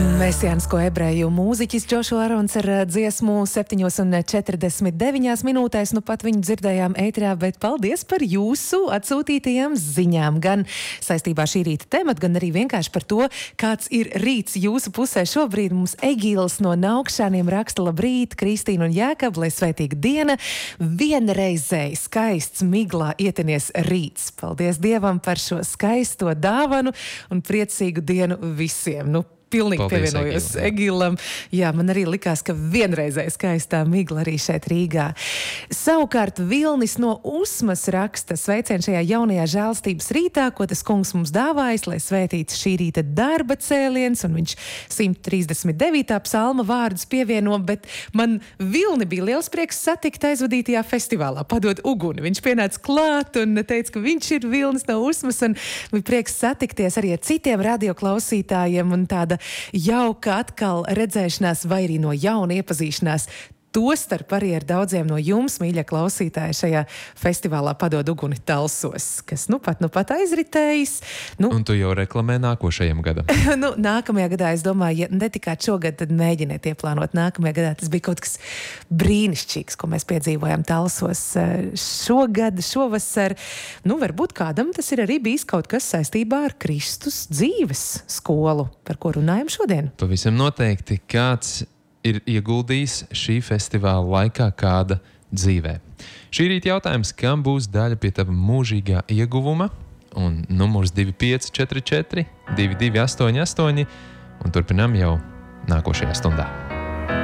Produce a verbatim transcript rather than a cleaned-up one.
Mesiānisko ebreju mūziķis Džošu Arons ar dziesmu septiņos un četrdesmit deviņās minūtēs. Nu pat viņu dzirdējām ētrā, bet paldies par jūsu atsūtītajām ziņām. Gan saistībā šī rīta tematu, gan arī vienkārši par to, kāds ir rīts jūsu pusē šobrīd. Mums Egīls no Naukšāniem raksta: labrīt, Kristīna un Jēkab, lai svētīga diena. Vienreizēji skaists miglā ietenies rīts. Paldies Dievam par šo skaisto dāvanu un priecīgu dienu visiem. Nu, Pilnīgi Paldies, pievienojos Egīlam. Egilam. Jā, man arī likās, ka vienreizēji skaistā migla arī šeit Rīgā. Savukārt Vilnis no Usmas raksta: sveicien šajā jaunajā žēlstības rītā, ko tas kungs mums dāvājis, lai svētīts šī rīta darba cēliens, un viņš simt trīsdesmit devītā psalma vārdus pievieno, bet man Vilni bija liels prieks satikt aizvadītajā festivālā, padot uguni. Viņš pienāca klāt un teica, ka viņš ir Vilnis no Usmas, un bija prieks satikties arī ar citiem radioklausītājiem, un tāda jauka atkal redzēšanās vai arī no jauna iepazīšanās. Tostarp arī ar daudziem no jums, mīļa klausītāji, šajā festivālā Padod uguni Talsos, kas nu pat, nu pat aizritējis. Nu, Un tu jau reklamē nākošajam gadam. nu, nākamajā gadā, es domāju, ja netikāt šogad, tad mēģiniet ieplānot nākamajā gadā. Tas bija kaut kas brīnišķīgs, ko mēs piedzīvojam Talsos šogad, šovasar. Nu, varbūt kādam tas ir arī bijis kaut kas saistībā ar Kristus dzīves skolu, par ko runājam šodien. Pavisam noteikti kāds ir ieguldījis šī festivāla laikā kāda dzīvē. Šī rīta jautājums, kam būs daļa pie tava mūžīgā ieguvuma, un numurs divi pieci četri četri divi divi astoņi astoņi, un turpinām jau nākošajā stundā.